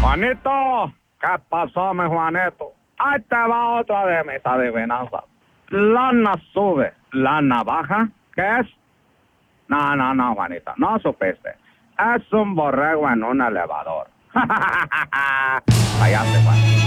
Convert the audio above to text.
Juanito, ¿qué pasó, mi Juanito? Ahí te va otra de mis adivinanzas. Lana sube, lana baja. ¿Qué es? No, Juanito, no supiste. Es un borrego en un elevador. Cállate, Juan.